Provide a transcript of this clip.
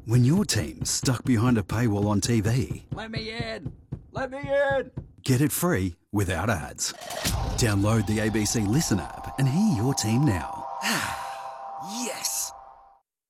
When your team's stuck behind a paywall on TV, Let me in! Let me in! get it free without ads. Download the ABC Listen app and hear your team now. Yeah!